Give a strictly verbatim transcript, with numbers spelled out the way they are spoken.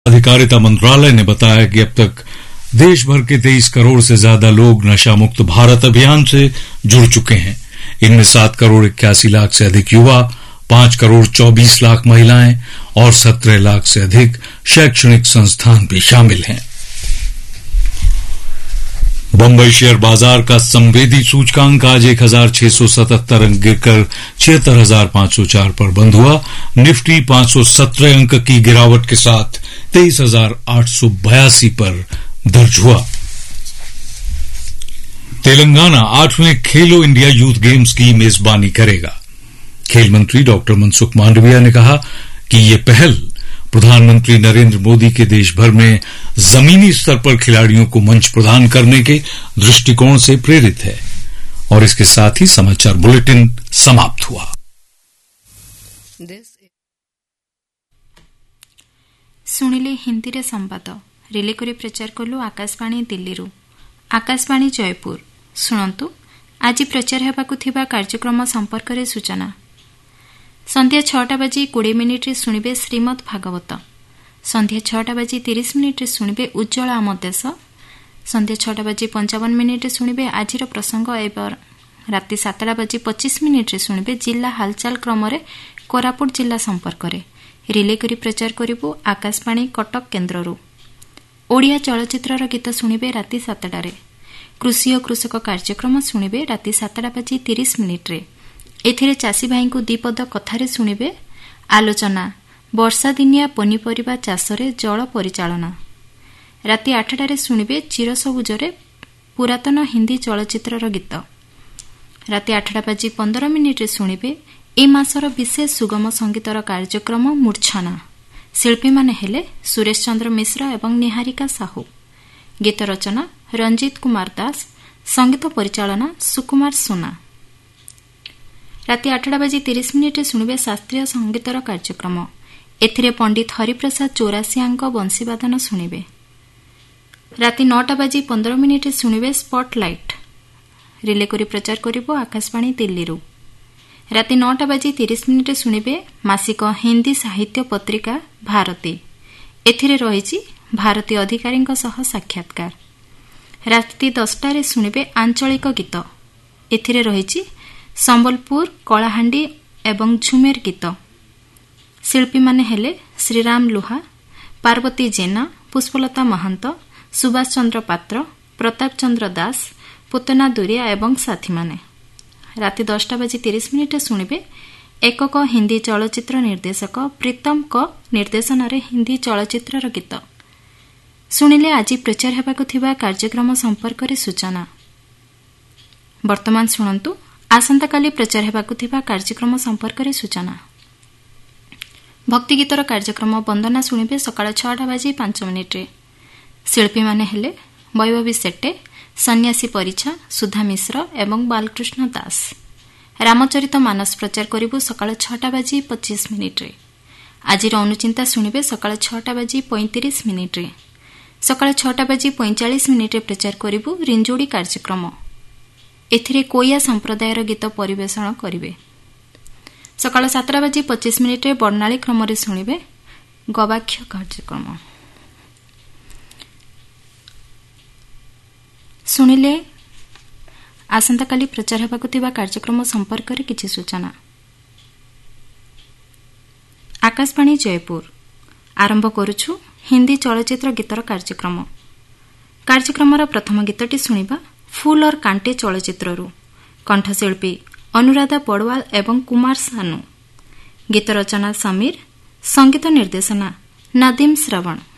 अधिकारिता मंत्रालय ने बताया कि अब तक देश भर के तेईस करोड़ से ज्यादा लोग नशा मुक्त भारत अभियान से जुड़ चुके हैं। इनमें सात करोड़ इक्यासी लाख से अधिक युवा, पांच करोड़ चौबीस लाख महिलाएं और सत्रह लाख से अधिक शैक्षणिक संस्थान भी शामिल हैं। बंबई शेयर बाजार का संवेदी सूचकांक आज एक हजार छह सौ सतहत्तर अंक गिरकर छिहत्तर हजार पांच सौ चार पर बंद हुआ। निफ्टी पांच सौ सत्रह अंक की गिरावट के साथ तेईस हजार आठ सौ बयासी पर दर्ज हुआ। तेलंगाना आठवें खेलो इंडिया यूथ गेम्स की मेजबानी करेगा। खेल मंत्री डॉक्टर मनसुख मांडविया ने कहा कि ये पहल प्रधानमंत्री नरेंद्र मोदी के देश भर में जमीनी स्तर पर खिलाड़ियों को मंच प्रदान करने के दृष्टिकोण से प्रेरित है। और इसके साथ ही समाचार बुलेटिन समाप्त हुआ। सुनिले हिंदी रे संवाद रिले करी प्रचार कलु आकाशवाणी दिल्ली रु आकाशवाणी जयपुर। शुणु आज प्रचार हेबाकु थिबा कार्यक्रम संपर्क रे सूचना। संध्या छटा बाजी कोड़े मिनिट्रे शुणिबे श्रीमद भागवत। संध्या छटा बाजी तीस मिनिट्रे शुणिबे उज्जवल आम देश। संध्या छटा बाजी पंचावन मिनिट्रे शुणिबे आजिर प्रसंग एवं राति सातटा बाजी पच्चीस मिनिट्रे शुणिबे जिला हालचाल क्रम कोरापुट जिला संपर्क रे रिले करी प्रचार करिबु आकाशवाणी कटक केन्द्ररू। ओडिया चलचित्रर गीत शुणिबे राति सातटारे। कृषि और कृषक कार्यक्रम शुणिबे राति सातटा बाजी तीस मिनिट्रे। एथिरे चाषी भाई को दीपद कथारे शुणिबे आलोचना वर्षा दिनिया पनीपरिबा चाषरे जल परिचालना। राति आठटारे शुणिबे चिरसबुजरे पुरातन हिंदी चलचित्रर गीत। राति आठटा बाजी पंदर मिनिट्रे शुणिबे ए मासर विशेष सुगम संगीतर कार्यक्रम मूर्छना। शिल्पी माने हेले सुरेश चंद्र मिश्र एवं निहारिका साहू। गीत रचना रंजीत कुमार दास। संगीत परिचालना सुकुमार सोना। राति आठटा बाजी तीस मिनिट्रे शुणिबे शास्त्रीय संगीतर कार्यक्रम। एथिरे पंडित हरिप्रसाद चौरासियाଙ୍କ बंशीवादन शुणिबे। राति नौटा बाजी पंदर मिनिट्रे शुणिबे स्पॉटलाइट। रिले करी प्रचार करिबो आकाशवाणी दिल्ली रु। राति नौटा बाजी तीस मिनिट्रे शुणिबे मासिक हिंदी साहित्य पत्रिका भारती। एथिरे रहिछि भारती अधिकारीଙ୍କ सह साक्षात्कार। राति दसटारे शुणिबे आंचलिक गीत। एथिरे रहिछि संबलपुर कलाहांडी एवं झुमेर गीत। शिल्पी माने हेले श्रीराम लुहा, पार्वती जेना, पुष्पलता महंत, सुभाष चंद्र पात्र, प्रताप चंद्र दास, पुतना दुरिया एवं साथी माने। राति दसटा बाजी तीस मिनिट शुणिबे एकक हिंदी चलचित्र निर्देशक प्रीतम क निर्देशन हिंदी चलचित्रर गीत। शुणिले आज प्रचार हेबाकु थिबा कार्यक्रम संपर्क रे सूचना। वर्तमान शुणंतु आसंता काली प्रचार हेबाकु थिबा कार्यक्रम संपर्क रे सूचना। भक्ति गीतर कार्यक्रम वंदना शुणिबे सकाळ छटा बाजी पांच मिनिट्रे। शिल्पी माने हेले वैभवी सेट्टे, सन्यासी परिछा, सुधा मिश्र एवं बालकृष्ण दास। रामचरित मानस प्रचार करिबु सकाळ छटा बाजी पच्चीस मिनिट्रे। आजिर अनुचिंता शुणिबे सकाळ छटा बाजी पैंतीस मिनिट्रे। सकाळ छटा बाजी पैंचाश मिनिट्रे प्रचार करिबु रिंजोड़ी कार्यक्रम। एथिरे कोया संप्रदायर गीत परिवेषण करिवे। सकाळ सातटा बाजी पच्चीस मिनिट्रे बर्णाली क्रम रे शुणिबे गवाक्ष कार्यक्रम। शुणिले आसंता काली प्रचार हेबाकु थिबा कार्यक्रम संपर्क रे किछि सूचना। आकाशवाणी जयपुर आरंभ करूछु हिंदी चलचित्र गीतर कार्यक्रम। कार्यक्रमर प्रथम गीतटी शुणिबा फूल और कांटे चलचित्ररू। कंठशिल्पी अनुराधा पड़वाल एवं कुमार सानू। गीत रचना समीर, संगीत निर्देशना नदीम श्रवण।